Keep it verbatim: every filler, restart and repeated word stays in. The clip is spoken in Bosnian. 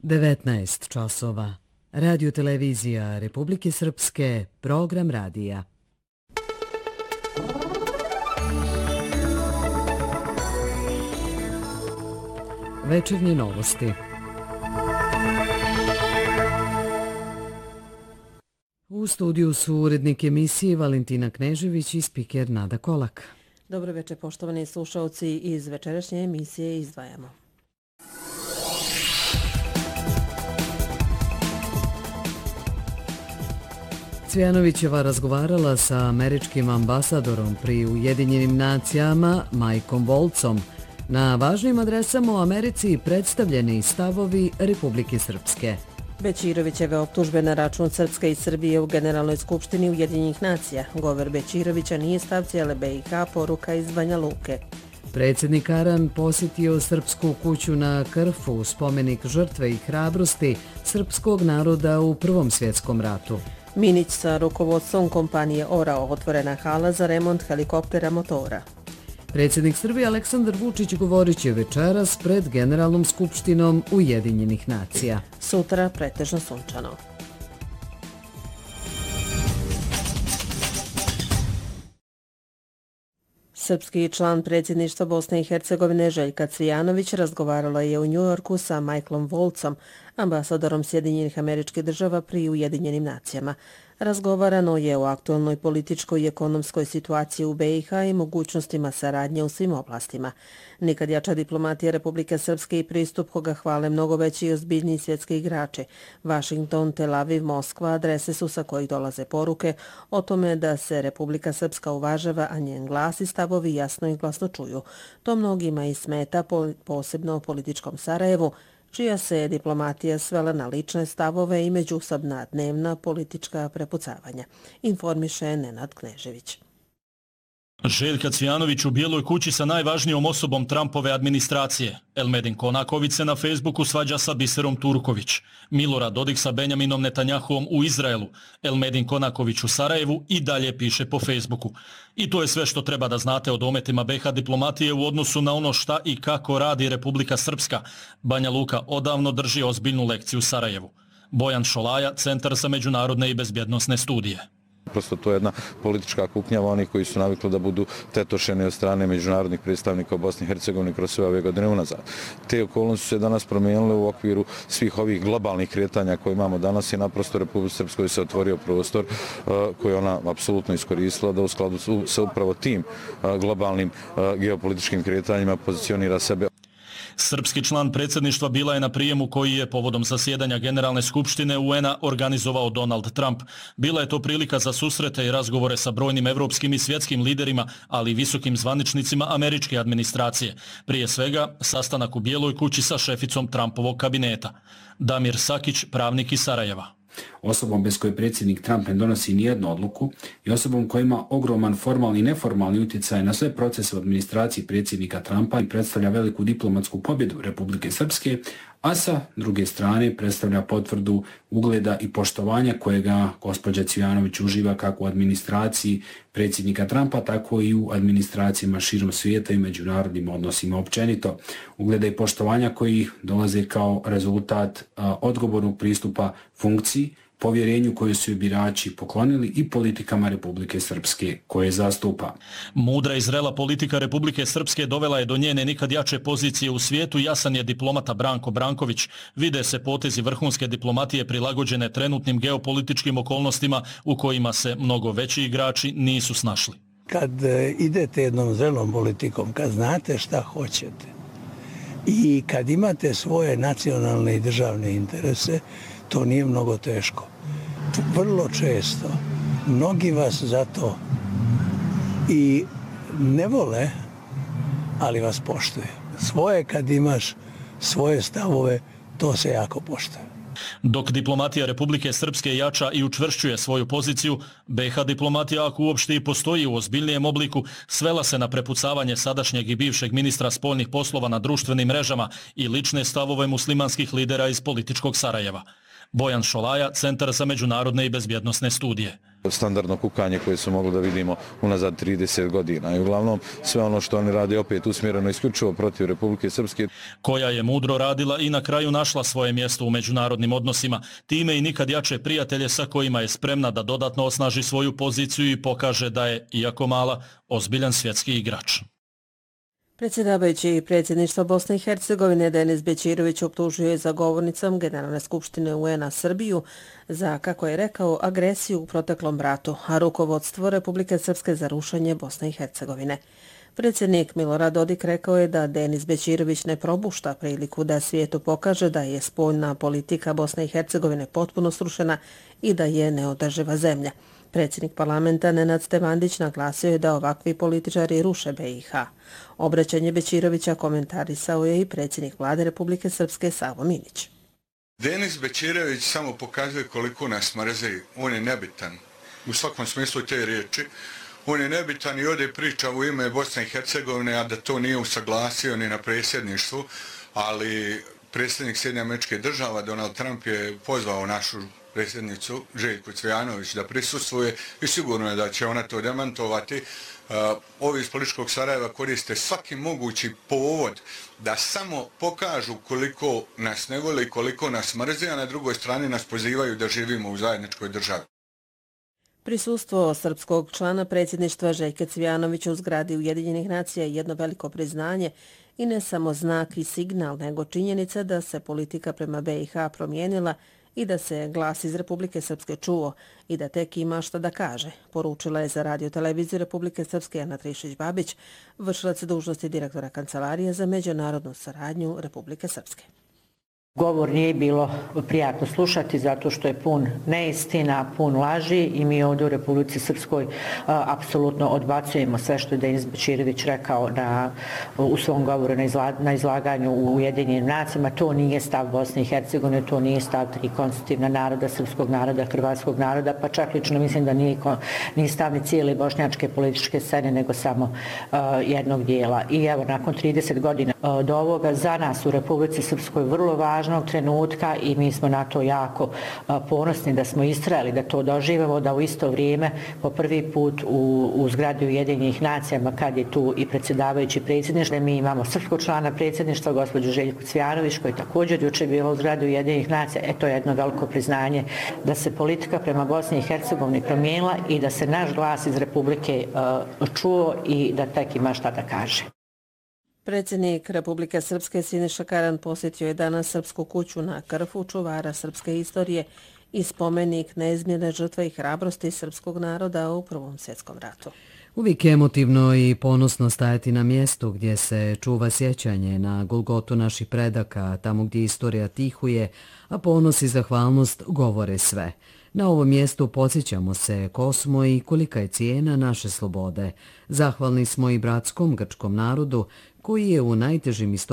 devetnaest časova. Radio televizija Republike Srpske, program radija. Večernje novosti. U studiju su urednik emisije Valentina Knežević i spiker Nada Kolak. Dobro večer, poštovani slušalci, iz večerašnje emisije izdvajamo. Cvjanovićeva razgovarala sa američkim ambasadorom pri Ujedinjenim nacijama Mikeom Voltzom. Na važnim adresama u Americi predstavljeni stavovi Republike Srpske. Bećirovićeve optužbe na račun Srpske i Srbije u Generalnoj skupštini Ujedinjenih nacija. Govor Bećirovića nije stav cijele B i H, poruka iz Banja Luke. Predsjednik Aran posjetio Srpsku kuću na Krfu, spomenik žrtve i hrabrosti srpskog naroda u Prvom svjetskom ratu. Minić sa rukovodstvom kompanije Orao, otvorena hala za remont helikoptera motora. Predsjednik Srbije Aleksandar Vučić govorit će večeras pred Generalnom skupštinom Ujedinjenih nacija. Sutra pretežno sunčano. Srpski član predsjedništva Bosne i Hercegovine Željka Cvijanović razgovarala je u Njujorku sa Mikeom Voltzom, ambasadorom Sjedinjenih Američkih Država pri Ujedinjenim nacijama. Razgovarano je o aktualnoj političkoj i ekonomskoj situaciji u B i H i mogućnostima saradnje u svim oblastima. Nikad jača diplomatija Republike Srpske i pristup koga hvale mnogo veći i ozbiljniji svjetski igrači. Washington, Tel Aviv, Moskva adrese su sa kojih dolaze poruke o tome da se Republika Srpska uvažava, a njen glas i stavovi jasno i glasno čuju. To mnogima i smeta, posebno u političkom Sarajevu, čija se diplomatija svela na lične stavove i međusobna dnevna politička prepucavanja, informiše Nenad Knežević. Željka Cvijanović u Bijeloj kući sa najvažnijom osobom Trumpove administracije. Elmedin Konaković se na Facebooku svađa sa Biserom Turković. Milorad Dodik sa Benjaminom Netanjahuom u Izraelu. Elmedin Konaković u Sarajevu i dalje piše po Facebooku. I to je sve što treba da znate o dometima B i H diplomatije u odnosu na ono šta i kako radi Republika Srpska. Banja Luka odavno drži ozbiljnu lekciju Sarajevu. Bojan Šolaja, Centar za međunarodne i bezbjednosne studije. Prosto to je jedna politička kuknjava, oni koji su navikli da budu tetošeni od strane međunarodnih predstavnika u Bosni i Hercegovini kroz sve ove godine unazad. Te okolnosti su se danas promijenile u okviru svih ovih globalnih kretanja koje imamo danas i naprosto Republike Srpskoj se otvorio prostor koji ona apsolutno iskoristila da u skladu sa upravo tim globalnim geopolitičkim kretanjima pozicionira sebe. Srpski član predsjedništva bila je na prijemu koji je povodom zasjedanja Generalne skupštine U N-a organizovao Donald Trump. Bila je to prilika za susrete i razgovore sa brojnim evropskim i svjetskim liderima, ali i visokim zvaničnicima američke administracije. Prije svega, sastanak u Bijeloj kući sa šeficom Trumpovog kabineta. Damir Sakić, pravnik iz Sarajeva. Osobom bez koje predsjednik Trump ne donosi nijednu odluku i osobom koja ima ogroman formalni i neformalni utjecaj na sve procese u administraciji predsjednika Trumpa i predstavlja veliku diplomatsku pobjedu Republike Srpske, a sa druge strane predstavlja potvrdu ugleda i poštovanja kojega gospođa Cvijanović uživa kako u administraciji predsjednika Trumpa, tako i u administracijama širom svijeta i međunarodnim odnosima općenito. Ugleda i poštovanja koji dolaze kao rezultat a, odgovornog pristupa funkciji, povjerenju koju su birači poklonili i politikama Republike Srpske koje zastupa. Mudra i zrela politika Republike Srpske dovela je do njene nikad jače pozicije u svijetu, jasan je diplomata Branko Branković. Vide se potezi vrhunske diplomatije prilagođene trenutnim geopolitičkim okolnostima u kojima se mnogo veći igrači nisu snašli. Kad idete jednom zrelom politikom, kad znate šta hoćete i kad imate svoje nacionalne i državne interese, to nije mnogo teško. Vrlo često mnogi vas zato i ne vole, ali vas poštuje. Svoje kad imaš, svoje stavove, to se jako poštuje. Dok diplomatija Republike Srpske jača i učvršćuje svoju poziciju, B i H diplomatija, ako uopšte i postoji u ozbiljnijem obliku, svela se na prepucavanje sadašnjeg i bivšeg ministra spoljnih poslova na društvenim mrežama i lične stavove muslimanskih lidera iz političkog Sarajeva. Bojan Šolaja, Centar za međunarodne i bezbjednosne studije. standardno kukanje koje su mogli da vidimo unazad trideset godina. I uglavnom sve ono što oni rade opet usmjereno isključivo protiv Republike Srpske. Koja je mudro radila i na kraju našla svoje mjesto u međunarodnim odnosima, time i nikad jače prijatelje sa kojima je spremna da dodatno osnaži svoju poziciju i pokaže da je, iako mala, ozbiljan svjetski igrač. Predsjedavajući predsjedništva Bosne i Hercegovine Denis Bećirović optužio je za govornicom Generalne skupštine U N-a Srbiju za, kako je rekao, agresiju u proteklom ratu, a rukovodstvo Republike Srpske za rušenje Bosne i Hercegovine. Predsjednik Milorad Dodik rekao je da Denis Bećirović ne propušta priliku da svijetu pokaže da je spoljna politika Bosne i Hercegovine potpuno srušena i da je neodrživa zemlja. Predsjednik parlamenta Nenad Stevandić naglasio je da ovakvi političari ruše B i H. Obraćanje Bećirovića komentarisao je i predsjednik vlade Republike Srpske Savo Minić. Denis Bećirović samo pokazuje koliko nas mrze. On je nebitan u svakom smislu te riječi. On je nebitan i ovdje priča u ime Bosne i Hercegovine, a da to nije usaglasio ni na predsjedništvu, ali predsjednik Sjedinjenih Američkih Država Donald Trump je pozvao našu predsjednicu Željku Cvijanović da prisustvuje i sigurno je da će ona to demantovati. Uh, ovi iz političkog Sarajeva koriste svaki mogući povod da samo pokažu koliko nas ne vole i koliko nas mrze, a na drugoj strani nas pozivaju da živimo u zajedničkoj državi. Prisustvo srpskog člana predsjedništva Željka Cvijanovića u zgradi Ujedinjenih nacija je jedno veliko priznanje i ne samo znak i signal, nego činjenica da se politika prema B i H promijenila i da se glas iz Republike Srpske čuo i da tek ima šta da kaže, poručila je za radio televiziju Republike Srpske Ana Trišić-Babić, vršilac dužnosti direktora Kancelarije za međunarodnu saradnju Republike Srpske. Govor nije bilo prijatno slušati zato što je pun neistina, pun laži i mi ovdje u Republici Srpskoj a, apsolutno odbacujemo sve što je Denis Bećirović rekao na, u svom govoru na, izla, na izlaganju u Ujedinjenim nacijama. To nije stav Bosne i Hercegovine, to nije stav tri konstitutivna naroda, srpskog naroda, hrvatskog naroda, pa čak lično mislim da nije, nije stav ni cijele bošnjačke političke scene, nego samo a, jednog dijela. I evo, nakon trideset godina a, do ovoga za nas u Republici Srpskoj vrlo važno trenutka i mi smo na to jako ponosni da smo istrajali, da to doživemo, da u isto vrijeme po prvi put u, u zgradi Ujedinjenih nacijama kad je tu i predsjedavajući predsjedništva, mi imamo srpskog člana predsjedništva, gospođu Željku Cvijanović, koji je također jučer bila u zgradi Ujedinjenih nacija. E, to je jedno veliko priznanje da se politika prema Bosni i Hercegovini promijenila i da se naš glas iz Republike uh, čuo i da tek ima šta da kaže. Predsjednik Republike Srpske Siniša Karan posjetio je danas Srpsku kuću na Krfu, čuvara srpske istorije i spomenik neizmjerne žrtve i hrabrosti srpskog naroda u Prvom svjetskom ratu. Uvijek je emotivno i ponosno stajati na mjestu gdje se čuva sjećanje na golgotu naših predaka, tamo gdje istorija tihuje, a ponos i zahvalnost govore sve. Na ovom mjestu podsjećamo se ko smo i kolika je cijena naše slobode. Zahvalni smo i bratskom grčkom narodu koji je u najtežim istorijama